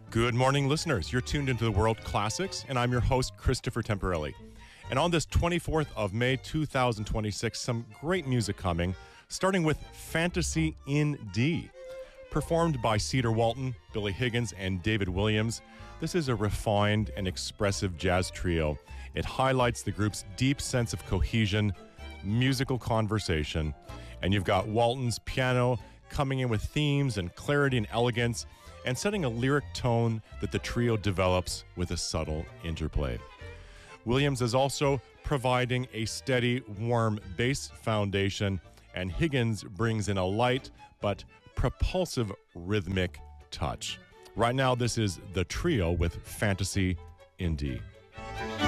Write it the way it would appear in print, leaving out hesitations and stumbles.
Good morning, listeners. You're tuned into the World Classics, and I'm your host, Christopher Temporelli. And on this 24th of May, 2026, some great music coming, starting with Fantasy in D. Performed by Cedar Walton, Billy Higgins, and David Williams, this is a refined and expressive jazz trio. It highlights the group's deep sense of cohesion, musical conversation, and you've got Walton's piano coming in with themes and clarity and elegance, and setting a lyric tone that the trio develops with a subtle interplay. Williams is also providing a steady, warm bass foundation, and Higgins brings in a light but propulsive rhythmic touch. Right now, this is the trio with Fantasy in D.